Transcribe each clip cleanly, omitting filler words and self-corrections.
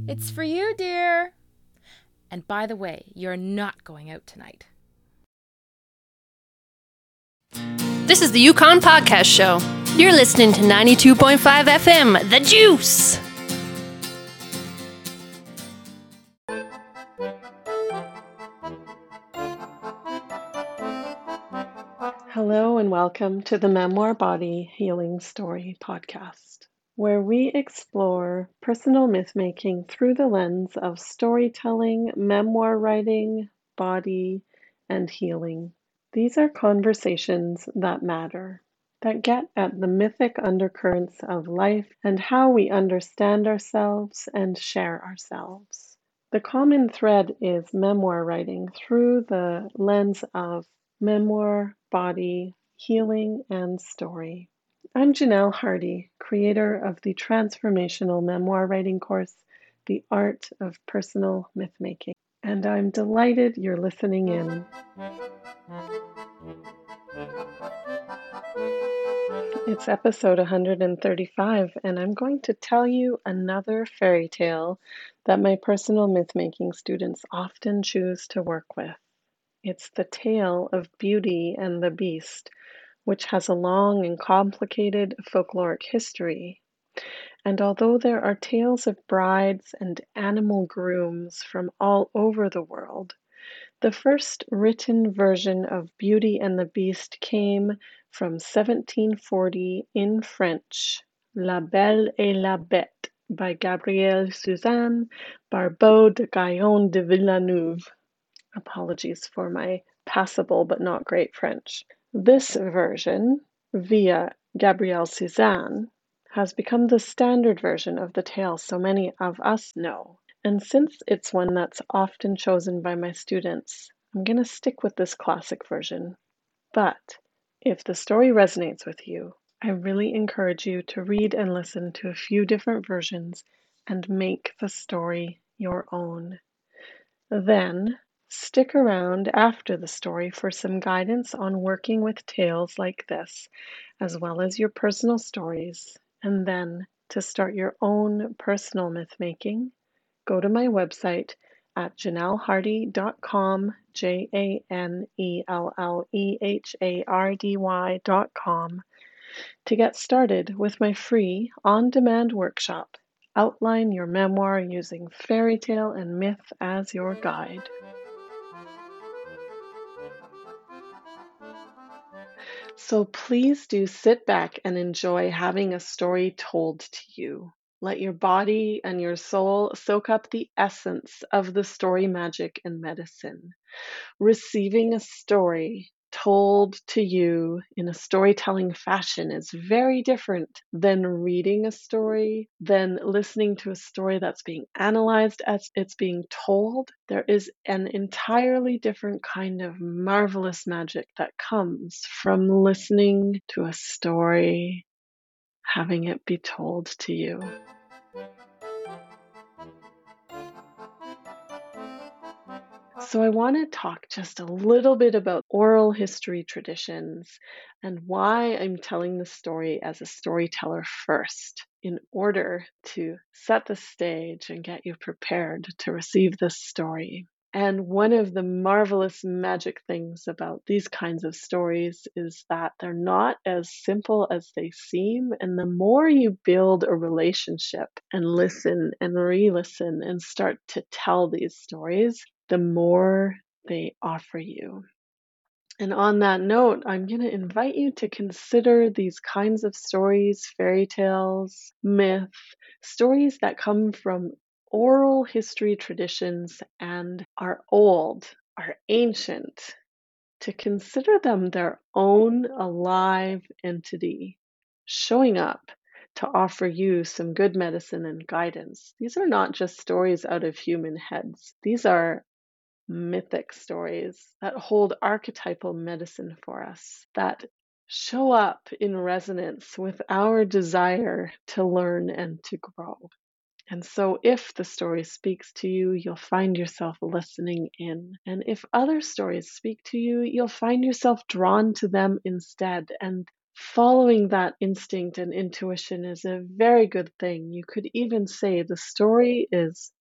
It's for you, dear. And by the way, you're not going out tonight. This is the Yukon Podcast Show. You're listening to 92.5 FM, The Juice. Hello and welcome to the Memoir Body Healing Story podcast, where we explore personal myth-making through the lens of storytelling, memoir writing, body, and healing. These are conversations that matter, that get at the mythic undercurrents of life and how we understand ourselves and share ourselves. The common thread is memoir writing through the lens of memoir, body, healing, and story. I'm Janelle Hardy, creator of the transformational memoir writing course, The Art of Personal Mythmaking, and I'm delighted you're listening in. It's episode 135, and I'm going to tell you another fairy tale that my personal mythmaking students often choose to work with. It's the tale of Beauty and the Beast, which has a long and complicated folkloric history. And although there are tales of brides and animal grooms from all over the world, the first written version of Beauty and the Beast came from 1740 in French, La Belle et la Bête by Gabrielle Suzanne Barbeau de Gaillon de Villeneuve. Apologies for my passable but not great French. This version, via Gabrielle Suzanne, has become the standard version of the tale so many of us know. And since it's one that's often chosen by my students, I'm going to stick with this classic version. But if the story resonates with you, I really encourage you to read and listen to a few different versions and make the story your own. Then, stick around after the story for some guidance on working with tales like this, as well as your personal stories. And then, to start your own personal myth-making, go to my website at janellehardy.com, JANELLEHARDY.com, to get started with my free on-demand workshop, Outline Your Memoir Using Fairy Tale and Myth as Your Guide. So please do sit back and enjoy having a story told to you. Let your body and your soul soak up the essence of the story magic and medicine. Receiving a story told to you in a storytelling fashion is very different than reading a story, than listening to a story that's being analyzed as it's being told. There is an entirely different kind of marvelous magic that comes from listening to a story, having it be told to you. So I want to talk just a little bit about oral history traditions and why I'm telling the story as a storyteller first, in order to set the stage and get you prepared to receive this story. And one of the marvelous magic things about these kinds of stories is that they're not as simple as they seem. And the more you build a relationship and listen and re-listen and start to tell these stories, the more they offer you. And on that note, I'm going to invite you to consider these kinds of stories, fairy tales, myth, stories that come from oral history traditions and are old, are ancient, to consider them their own alive entity, showing up to offer you some good medicine and guidance. These are not just stories out of human heads. These are mythic stories that hold archetypal medicine for us, that show up in resonance with our desire to learn and to grow. And so if the story speaks to you, you'll find yourself listening in. And if other stories speak to you, you'll find yourself drawn to them instead. And following that instinct and intuition is a very good thing. You could even say the story is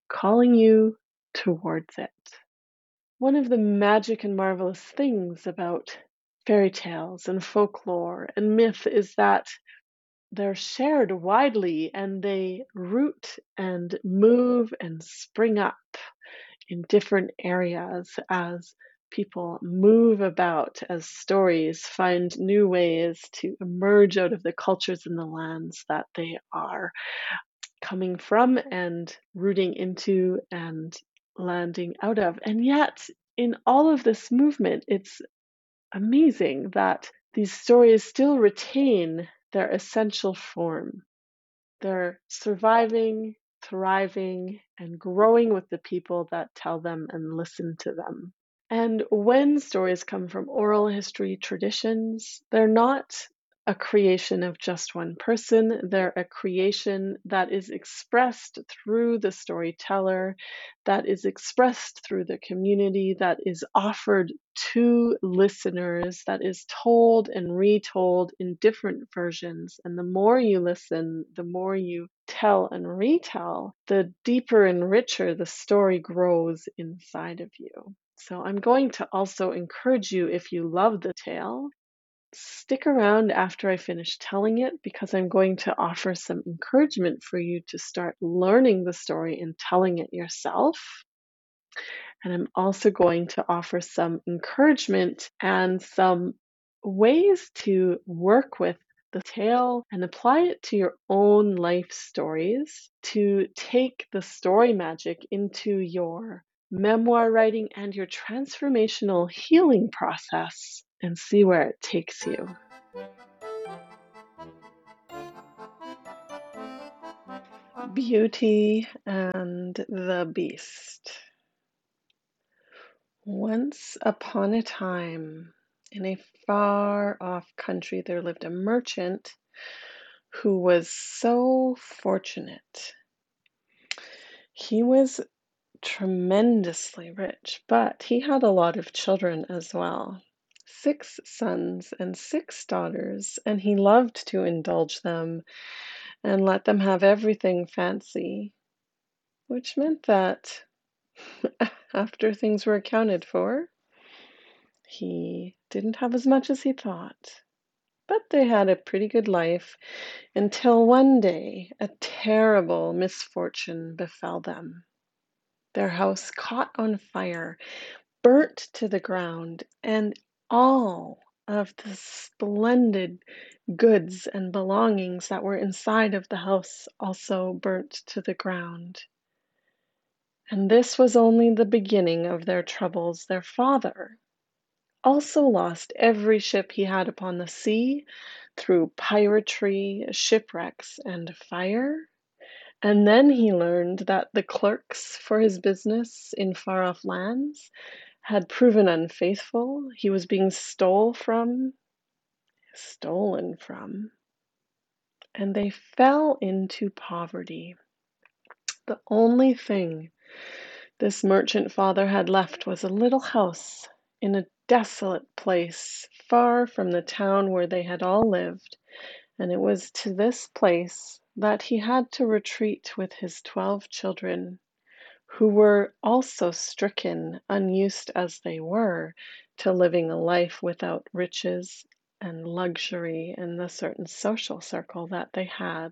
calling you towards it. One of the magic and marvelous things about fairy tales and folklore and myth is that they're shared widely and they root and move and spring up in different areas as people move about, as stories find new ways to emerge out of the cultures and the lands that they are coming from and rooting into and landing out of. And yet, in all of this movement, it's amazing that these stories still retain their essential form. They're surviving, thriving, and growing with the people that tell them and listen to them. And when stories come from oral history traditions, they're not a creation of just one person. They're a creation that is expressed through the storyteller, that is expressed through the community, that is offered to listeners, that is told and retold in different versions. And the more you listen, the more you tell and retell, the deeper and richer the story grows inside of you. So I'm going to also encourage you, if you love the tale, stick around after I finish telling it, because I'm going to offer some encouragement for you to start learning the story and telling it yourself. And I'm also going to offer some encouragement and some ways to work with the tale and apply it to your own life stories, to take the story magic into your memoir writing and your transformational healing process and see where it takes you. Beauty and the Beast. Once upon a time, in a far off country, there lived a merchant who was so fortunate. He was tremendously rich, but he had a lot of children as well. 6 sons and 6 daughters, and he loved to indulge them and let them have everything fancy, which meant that after things were accounted for, he didn't have as much as he thought. But they had a pretty good life until one day a terrible misfortune befell them. Their house caught on fire, burnt to the ground, and all of the splendid goods and belongings that were inside of the house also burnt to the ground. And this was only the beginning of their troubles. Their father also lost every ship he had upon the sea through piratery, shipwrecks, and fire. And then he learned that the clerks for his business in far off lands had proven unfaithful. He was being stolen from, and they fell into poverty. The only thing this merchant father had left was a little house in a desolate place far from the town where they had all lived, and it was to this place that he had to retreat with his 12 children, who were also stricken, unused as they were to living a life without riches and luxury and the certain social circle that they had.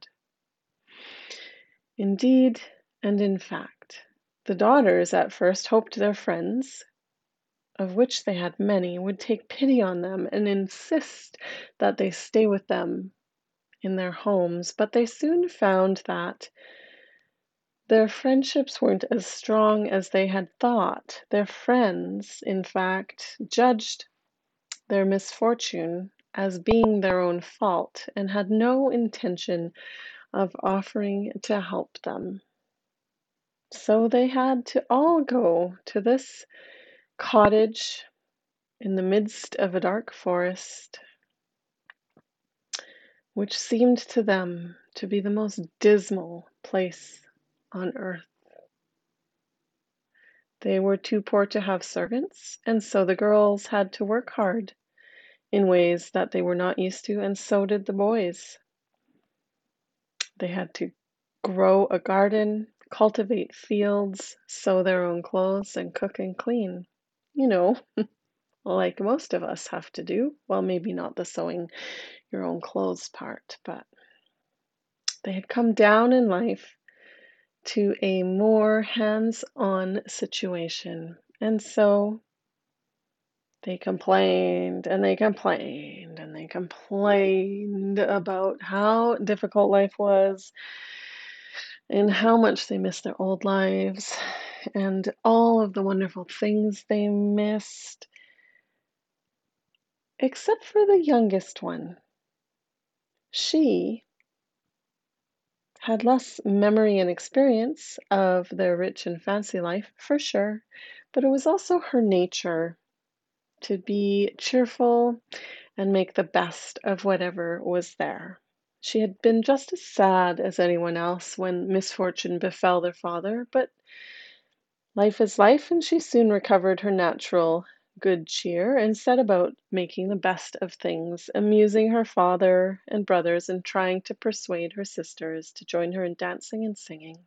Indeed, and in fact, the daughters at first hoped their friends, of which they had many, would take pity on them and insist that they stay with them in their homes, but they soon found that their friendships weren't as strong as they had thought. Their friends, in fact, judged their misfortune as being their own fault and had no intention of offering to help them. So they had to all go to this cottage in the midst of a dark forest, which seemed to them to be the most dismal place on earth. They were too poor to have servants, and so the girls had to work hard in ways that they were not used to, and so did the boys. They had to grow a garden, cultivate fields, sew their own clothes, and cook and clean. You know, like most of us have to do. Well, maybe not the sewing your own clothes part, but they had come down in life to a more hands-on situation. And so they complained and they complained and they complained about how difficult life was and how much they missed their old lives and all of the wonderful things they missed, except for the youngest one. She had less memory and experience of their rich and fancy life, for sure, but it was also her nature to be cheerful and make the best of whatever was there. She had been just as sad as anyone else when misfortune befell their father, but life is life, and she soon recovered her natural good cheer and set about making the best of things, amusing her father and brothers and trying to persuade her sisters to join her in dancing and singing.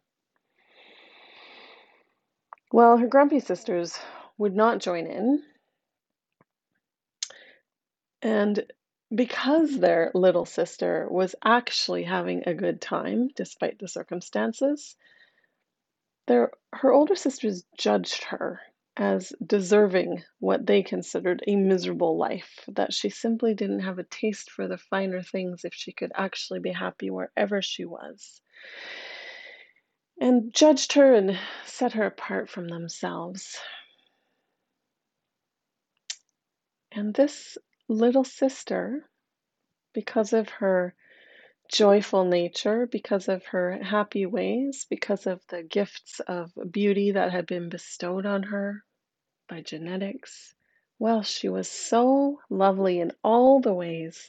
Well, her grumpy sisters would not join in, and because their little sister was actually having a good time despite the circumstances, her older sisters judged her as deserving what they considered a miserable life, that she simply didn't have a taste for the finer things if she could actually be happy wherever she was, and judged her and set her apart from themselves. And this little sister, because of her joyful nature, because of her happy ways, because of the gifts of beauty that had been bestowed on her by genetics, well, she was so lovely in all the ways